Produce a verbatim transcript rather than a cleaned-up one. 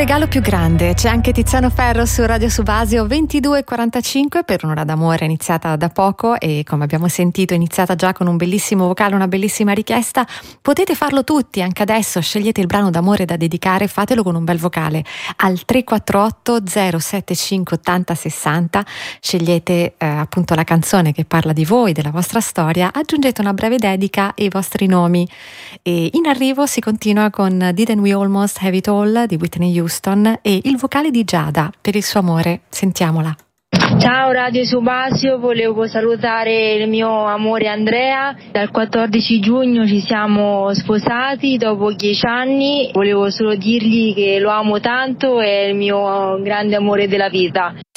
regalo più grande. C'è anche Tiziano Ferro su Radio Subasio ventidue e quarantacinque per un'ora d'amore iniziata da poco e, come abbiamo sentito, iniziata già con un bellissimo vocale, una bellissima richiesta. Potete farlo tutti anche adesso, scegliete il brano d'amore da dedicare, fatelo con un bel vocale al tre quattro otto zero sette cinque ottanta sessanta, scegliete eh, appunto la canzone che parla di voi, della vostra storia, aggiungete una breve dedica e i vostri nomi. E in arrivo si continua con Didn't We Almost Have It All di Whitney Houston e il vocale di Giada per il suo amore. Sentiamola. Ciao Radio Subasio, volevo salutare il mio amore Andrea. Dal quattordici giugno ci siamo sposati dopo dieci anni. Volevo solo dirgli che lo amo tanto, è il mio grande amore della vita.